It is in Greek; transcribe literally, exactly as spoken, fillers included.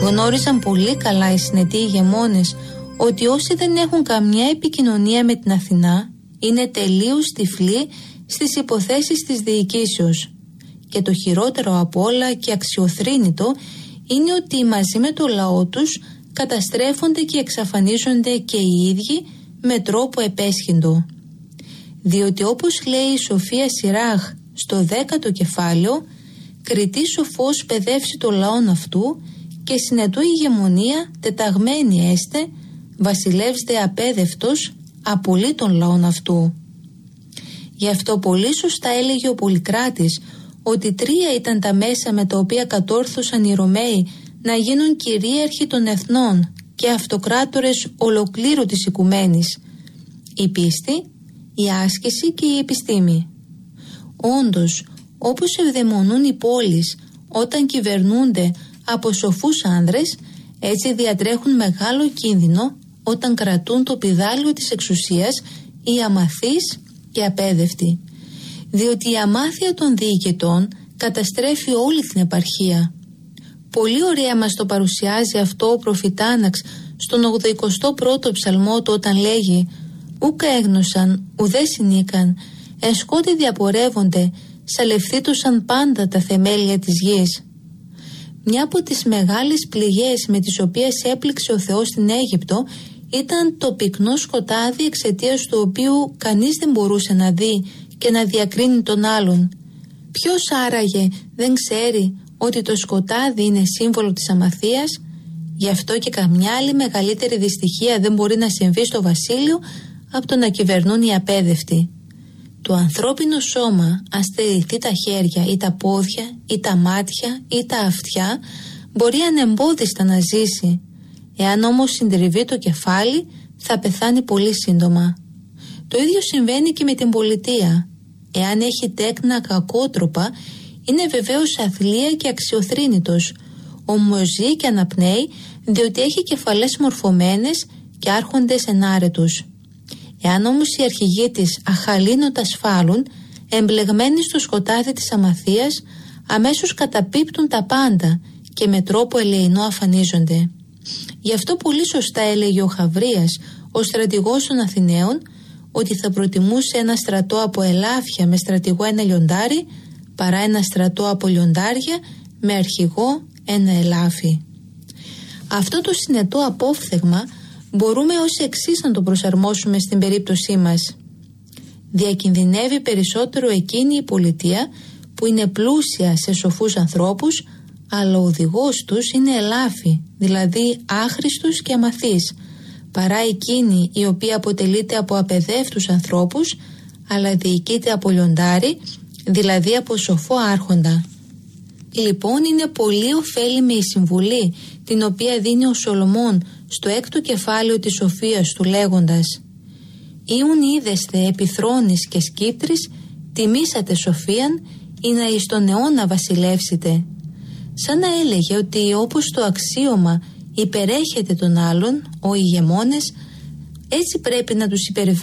Γνώριζαν πολύ καλά οι συνετοί ηγεμόνες ότι όσοι δεν έχουν καμιά επικοινωνία με την Αθηνά είναι τελείως τυφλοί στις υποθέσεις της διοικήσεως. Και το χειρότερο από όλα και αξιοθρήνητο είναι ότι μαζί με το λαό τους καταστρέφονται και εξαφανίζονται και οι ίδιοι με τρόπο επέσχυντο. Διότι όπως λέει η Σοφία Σιράχ στο δέκατο κεφάλαιο, κριτή σοφός παιδεύσει το λαόν αυτού και συνετού ηγεμονία τεταγμένη έστε, βασιλεύς δε απέδευτος, απολύει τον λαόν αυτού. Γι' αυτό πολύ σωστά έλεγε ο Πολυκράτης ότι τρία ήταν τα μέσα με τα οποία κατόρθωσαν οι Ρωμαίοι να γίνουν κυρίαρχοι των εθνών και αυτοκράτορες ολοκλήρου της οικουμένης: η πίστη, η άσκηση και η επιστήμη. Όντως, όπως ευδαιμονούν οι πόλεις όταν κυβερνούνται από σοφούς άνδρες, έτσι διατρέχουν μεγάλο κίνδυνο όταν κρατούν το πηδάλιο της εξουσίας οι αμαθείς και απέδευτοι. Διότι η αμάθεια των διοικητών καταστρέφει όλη την επαρχία. Πολύ ωραία μας το παρουσιάζει αυτό ο προφητάναξ στον ογδοηκοστό πρώτο ψαλμό του όταν λέγει «Ούκα έγνωσαν, ουδέ συνήκαν, εν σκότη διαπορεύονται, σαλευθήτουσαν πάντα τα θεμέλια της γης». Μια από τις μεγάλες πληγές με τις οποίες έπληξε ο Θεός στην Αίγυπτο ήταν το πυκνό σκοτάδι, εξαιτίας του οποίου κανείς δεν μπορούσε να δει και να διακρίνει τον άλλον. Ποιος άραγε δεν ξέρει ότι το σκοτάδι είναι σύμβολο της αμαθίας? Γι' αυτό και καμιά άλλη μεγαλύτερη δυστυχία δεν μπορεί να συμβεί στο βασίλειο από το να κυβερνούν οι απέδευτοι. Το ανθρώπινο σώμα, αν στερηθεί τα χέρια ή τα πόδια ή τα μάτια ή τα αυτιά, μπορεί ανεμπόδιστα να ζήσει. Εάν όμως συντριβεί το κεφάλι, θα πεθάνει πολύ σύντομα. Το ίδιο συμβαίνει και με την πολιτεία. Εάν έχει τέκνα κακότροπα, είναι βεβαίως αθλία και αξιοθρήνητος. Όμως ζει και αναπνέει, διότι έχει κεφαλές μορφωμένες και άρχοντες ενάρετους. Εάν όμως οι αρχηγοί της αχαλήνωτα σφάλουν, εμπλεγμένοι στο σκοτάδι της αμαθίας, αμέσως καταπίπτουν τα πάντα και με τρόπο ελεεινό αφανίζονται. Γι' αυτό πολύ σωστά έλεγε ο Χαβρίας, ο στρατηγός των Αθηναίων, ότι θα προτιμούσε ένα στρατό από ελάφια με στρατηγό ένα λιοντάρι παρά ένα στρατό από λιοντάρια με αρχηγό ένα ελάφι. Αυτό το συνετό απόφθεγμα μπορούμε ως εξής να το προσαρμόσουμε στην περίπτωσή μας. Διακινδυνεύει περισσότερο εκείνη η πολιτεία που είναι πλούσια σε σοφούς ανθρώπους, αλλά ο οδηγός τους είναι ελάφι, δηλαδή άχρηστος και αμαθής, παρά εκείνη η οποία αποτελείται από απαιδεύτους ανθρώπους, αλλά διοικείται από λιοντάρι, δηλαδή από σοφό άρχοντα. Λοιπόν, είναι πολύ ωφέλιμη η συμβουλή την οποία δίνει ο Σολομών στο έκτο κεφάλαιο της σοφίας του, λέγοντας «Ιουν είδεστε επιθρόνης και σκύπτρης, τιμήσατε σοφίαν, ή να εις τον αιώνα βασιλεύσετε». Σαν να έλεγε ότι όπως το αξίωμα υπερέχεται τον άλλον, ο ηγεμόνες, έτσι πρέπει να τους υπερβαίνει